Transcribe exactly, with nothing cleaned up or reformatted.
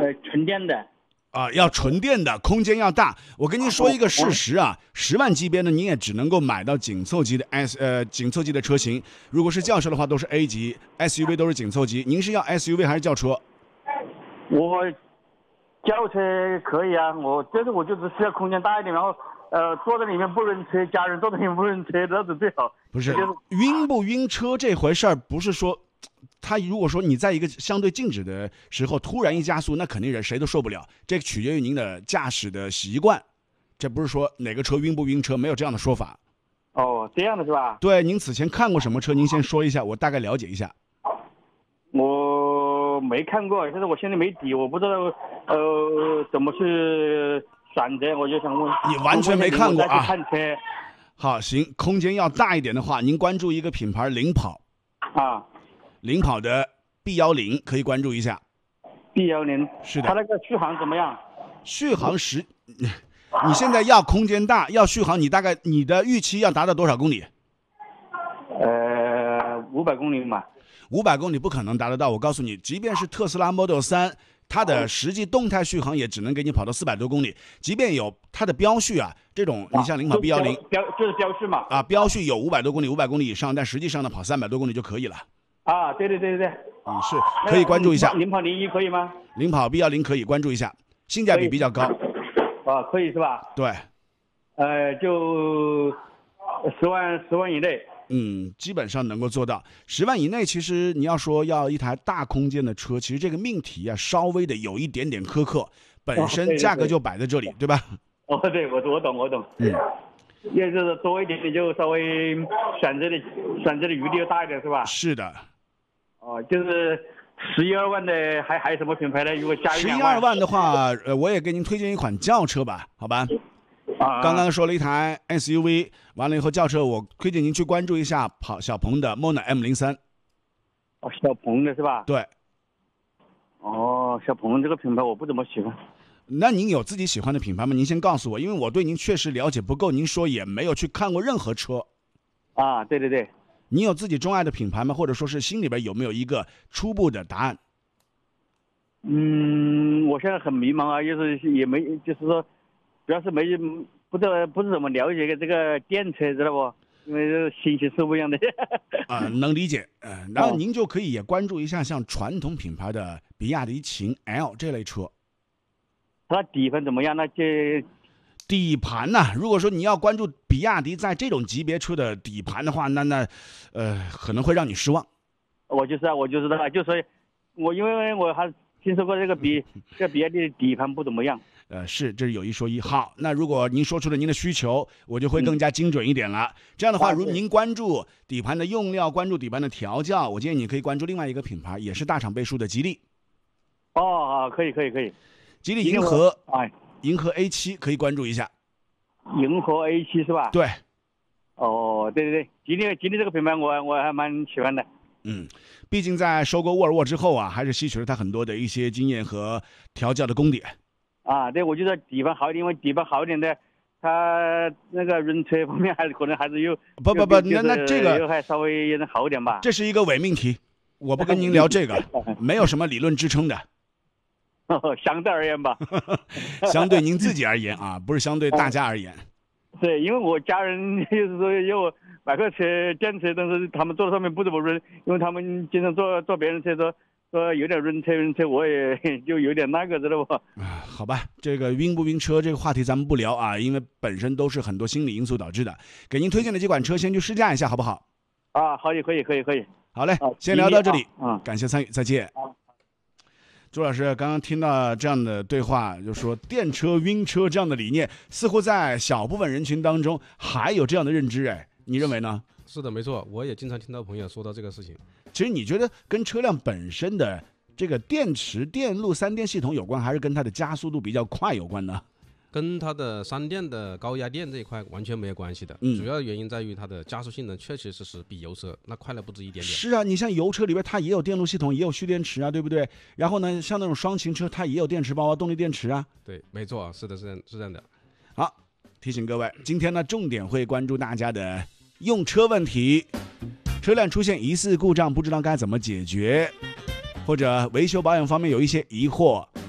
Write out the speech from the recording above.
呃，纯电的。 啊，要纯电的，空间要大。我跟您说一个事实啊，十万级别呢，您也只能够买到紧凑级的 S 呃紧凑级的车型。如果是轿车的话，都是 A 级 ，S U V 都是紧凑级。您是要 S U V 还是轿车？ 我轿车可以啊，我但是我就只需要空间大一点，然后呃坐在里面不晕车，家人坐在里面不晕车，那是最好。 不是， 就是晕不晕车这回事儿，不是说。他如果说你在一个相对静止的时候突然一加速，那肯定人谁都受不了。这个取决于您的驾驶的习惯，这不是说哪个车晕不晕车，没有这样的说法。 哦，这样的是吧？ 对，您此前看过什么车？您先说一下，我大概了解一下。 我没看过，但是我现在没底，我不知道呃怎么去选择，我就想问。 你完全没看过啊？ 看车。 好，行，空间要大一点的话，您关注一个品牌领跑。 啊。 领跑的 B 一零可以关注一下。 B 一零是的。 它那个续航怎么样？ 续航十，你现在要空间大，要续航，你大概你的预期要达到多少公里？ 呃，五百公里嘛。 五百公里不可能达得到，我告诉你，即便是特斯拉 Model 三，它的实际动态续航也只能给你跑到四百多公里。即便有它的标续啊，这种你像领跑 B 一零， 标就是标续嘛。 啊，标续有五百多公里、五百公里以上，但实际上呢，跑三百多公里就可以了。 啊，对对对对对， 嗯，是可以关注一下。 领跑零一可以吗？ 领跑 B 一零可以关注一下，性价比比较高。 啊，可以是吧？ 对。 呃，就十万十万以内。 嗯，基本上能够做到。十万以内，其实你要说要一台大空间的车，其实这个命题啊，稍微的有一点点苛刻，本身价格就摆在这里， 哦、 对, 对, 对吧？ 哦，对，我我懂我懂。 嗯。 也就是多一点点，就稍微选择的选择的余地要大一点，是吧？ 是的。 哦，就是十一二万的还还有什么品牌呢？如果加一两万。 十一二万的话，呃，我也给您推荐一款轿车吧，好吧？ 啊。 刚刚说了一台 S U V， 完了以后轿车，我推荐您去关注一下跑小鹏的 Mona M 零三。 哦，小鹏的是吧？ 对。 哦，小鹏这个品牌我不怎么喜欢。 那您有自己喜欢的品牌吗？您先告诉我，因为我对您确实了解不够。您说也没有去看过任何车。 啊，对对对。 你有自己钟爱的品牌吗？或者说是心里边有没有一个初步的答案？ 嗯，我现在很迷茫啊，就是也没，就是说，主要是没不知道不是怎么了解这个电车，知道不？因为信息是不一样的。 啊、呃，能理解。呃，然后您就可以也关注一下像传统品牌的比亚迪秦 L 这类车。 它底盘怎么样？那这底盘呢、啊？如果说你要关注比亚迪在这种级别车的底盘的话，那那，呃，可能会让你失望。 我就是啊，我就知道，就所以，我因为我还听说过这个比这个比亚迪的底盘不怎么样。 呃，是，这是有一说一。好，那如果您说出了您的需求，我就会更加精准一点了。嗯、这样的话，如您关注底盘的用料，关注底盘的调教，我建议你可以关注另外一个品牌，也是大厂背书的吉利。 哦，好，可以，可以，可以。 吉利银河， 哎， 银河 A 七可以关注一下。 银河 A 七是吧？ 对。 哦，对对对，吉利吉利这个品牌我我还蛮喜欢的。 嗯，毕竟在收购沃尔沃之后啊，还是吸取了它很多的一些经验和调教的功点。 啊，对，我觉得底盘好一点，因为底盘好一点的，它那个人车方面还是可能还是有不不不，那那这个还稍微也能好一点吧。 这是一个伪命题，我不跟您聊这个，没有什么理论支撑的。 相对而言吧。 相对您自己而言啊，不是相对大家而言。 对，因为我家人就是说要买个车电车，但是他们坐在上面不怎么晕，因为他们经常坐坐别人车说说有点晕车晕车，我也就有点那个，知道不？ 啊，好吧，这个晕不晕车这个话题咱们不聊啊，因为本身都是很多心理因素导致的。给您推荐的几款车先去试驾一下，好不好？ 啊，可以可以可以可以。 好嘞，先聊到这里， 嗯， 感谢参与，再见。朱老师刚刚听到这样的对话，就说电车晕车这样的理念，似乎在小部分人群当中还有这样的认知，哎，你认为呢？ 是的，没错，我也经常听到朋友说到这个事情。 其实你觉得跟车辆本身的这个电池、电路、三电系统有关，还是跟它的加速度比较快有关呢？ 跟它的三电的高压电这一块完全没有关系的， 嗯、 主要原因在于它的加速性能确确实实比油车那快了不止一点点。 是啊，你像油车里边它也有电路系统，也有蓄电池啊，对不对？然后呢，像那种双擎车，它也有电池包啊，动力电池啊。 对，没错，是的，是是这样的。 好，提醒各位，今天呢重点会关注大家的用车问题，车辆出现疑似故障，不知道该怎么解决，或者维修保养方面有一些疑惑。